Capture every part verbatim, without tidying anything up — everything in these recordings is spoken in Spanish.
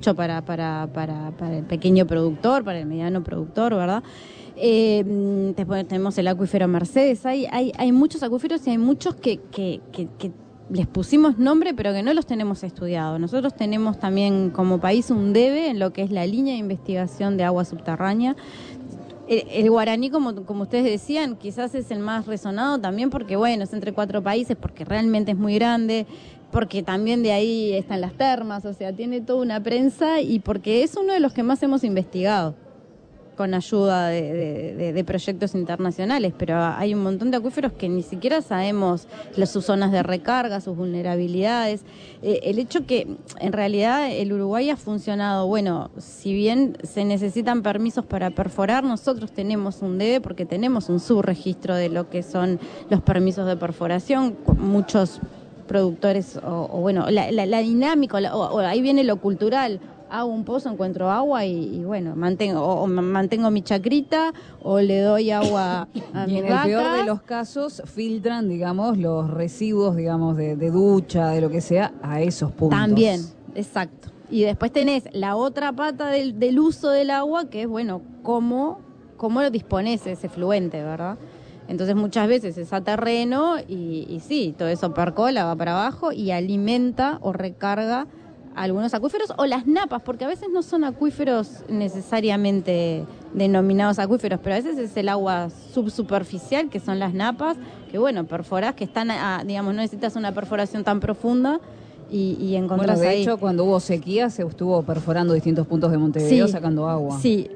hecho para, para, para, para el pequeño productor, para el mediano productor, ¿verdad? Eh, después tenemos el acuífero Mercedes, hay, hay, hay muchos acuíferos y hay muchos que, que, que, que les pusimos nombre pero que no los tenemos estudiados. Nosotros tenemos también como país un debe en lo que es la línea de investigación de agua subterránea. El, el guaraní, como, como ustedes decían, quizás es el más resonado también porque, bueno, es entre cuatro países, porque realmente es muy grande, porque también de ahí están las termas, o sea, tiene toda una prensa y porque es uno de los que más hemos investigado con ayuda de, de, de, de proyectos internacionales, pero hay un montón de acuíferos que ni siquiera sabemos las, sus zonas de recarga, sus vulnerabilidades. Eh, el hecho que en realidad el Uruguay ha funcionado, bueno, si bien se necesitan permisos para perforar, nosotros tenemos un debe porque tenemos un subregistro de lo que son los permisos de perforación, muchos productores, o, o bueno, la, la, la dinámica, la, o, o ahí viene lo cultural. Hago un pozo, encuentro agua y, y bueno, mantengo o, o mantengo mi chacrita o le doy agua a mi vaca. Y en el peor de los casos filtran, digamos, los residuos, digamos, de, de ducha, de lo que sea, a esos puntos. También, exacto. Y después tenés la otra pata del, del uso del agua, que es, bueno, cómo, cómo lo dispones ese fluente, ¿verdad? Entonces muchas veces es a terreno y, y sí, todo eso percola, va para abajo y alimenta o recarga algunos acuíferos o las napas, porque a veces no son acuíferos necesariamente denominados acuíferos, pero a veces es el agua subsuperficial, que son las napas, que bueno, perforás, que están, a, digamos, no necesitas una perforación tan profunda y, y encontrás bueno, de ahí. hecho, cuando hubo sequía se estuvo perforando distintos puntos de Montevideo, sí, sacando agua. Sí,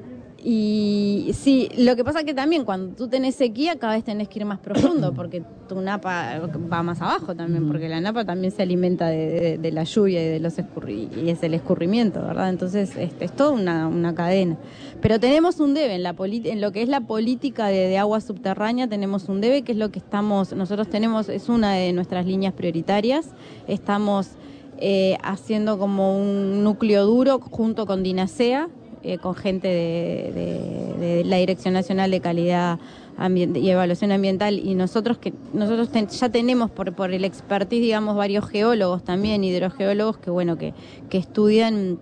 y sí, lo que pasa que también cuando tú tenés sequía cada vez tenés que ir más profundo porque tu napa va más abajo también, uh-huh. porque la napa también se alimenta de, de, de la lluvia y de los escurri y es el escurrimiento, ¿verdad? Entonces este, es toda una, una cadena. Pero tenemos un debe en, la en lo que es la política de, de agua subterránea, tenemos un debe que es lo que estamos, nosotros tenemos, es una de nuestras líneas prioritarias, estamos eh, haciendo como un núcleo duro junto con DINASEA, Eh, con gente de, de, de la Dirección Nacional de Calidad Ambient y Evaluación Ambiental y nosotros que nosotros ten, ya tenemos por, por el expertise, digamos, varios geólogos también, hidrogeólogos que bueno que, que estudian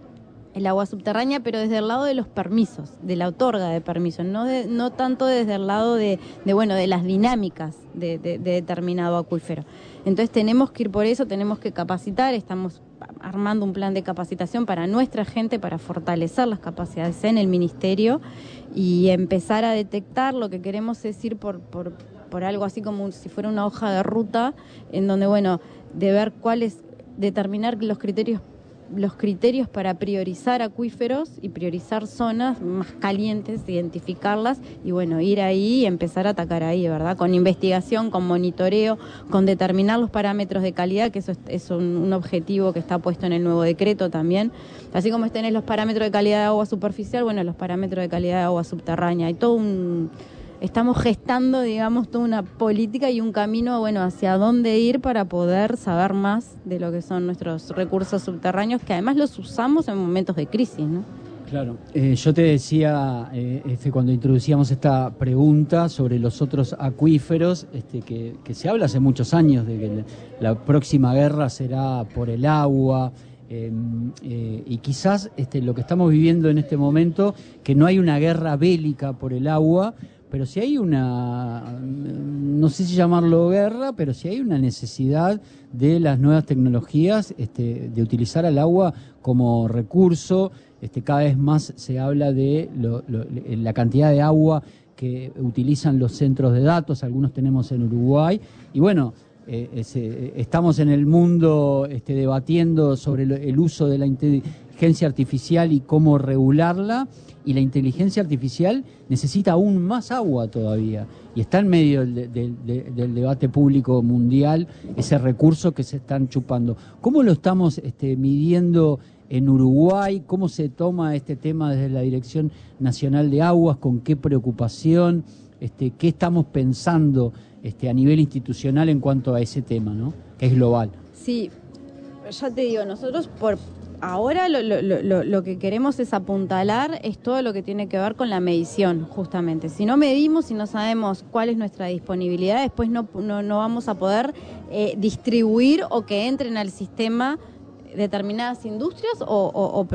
el agua subterránea, pero desde el lado de los permisos, de la otorga de permisos, no de, no tanto desde el lado de, de bueno de las dinámicas de, de, de determinado acuífero. Entonces tenemos que ir por eso, tenemos que capacitar, estamos armando un plan de capacitación para nuestra gente, para fortalecer las capacidades en el ministerio y empezar a detectar lo que queremos es ir por, por, por algo así como si fuera una hoja de ruta, en donde, bueno, de ver cuáles, determinar los criterios los criterios para priorizar acuíferos y priorizar zonas más calientes, identificarlas y bueno, ir ahí y empezar a atacar ahí, ¿verdad? Con investigación, con monitoreo, con determinar los parámetros de calidad, que eso es, es un, un objetivo que está puesto en el nuevo decreto también. Así como estén los parámetros de calidad de agua superficial, bueno, los parámetros de calidad de agua subterránea. Hay todo un... Estamos gestando, digamos, toda una política y un camino, bueno, hacia dónde ir para poder saber más de lo que son nuestros recursos subterráneos, que además los usamos en momentos de crisis, ¿no? Claro. Eh, yo te decía, eh, este, cuando introducíamos esta pregunta sobre los otros acuíferos, este, que, que se habla hace muchos años de que la próxima guerra será por el agua, eh, eh, y quizás este, lo que estamos viviendo en este momento, que no hay una guerra bélica por el agua, pero si hay una, no sé si llamarlo guerra, pero si hay una necesidad de las nuevas tecnologías, este, de utilizar al agua como recurso, este, cada vez más se habla de lo, lo, la cantidad de agua que utilizan los centros de datos, algunos tenemos en Uruguay, y bueno, eh, es, eh, estamos en el mundo este, debatiendo sobre lo, el uso de la inteligencia artificial y cómo regularla, y la inteligencia artificial necesita aún más agua todavía, y está en medio del, del, del, del debate público mundial ese recurso que se están chupando. ¿Cómo lo estamos este, midiendo en Uruguay? ¿Cómo se toma este tema desde la Dirección Nacional de Aguas? ¿Con qué preocupación? Este, ¿Qué estamos pensando este, a nivel institucional en cuanto a ese tema, ¿no? Que es global? Sí, ya te digo, nosotros por... Ahora lo, lo, lo, lo que queremos es apuntalar es todo lo que tiene que ver con la medición, justamente. Si no medimos, si no sabemos cuál es nuestra disponibilidad, después no, no, no vamos a poder eh, distribuir o que entren al sistema determinadas industrias o, o, o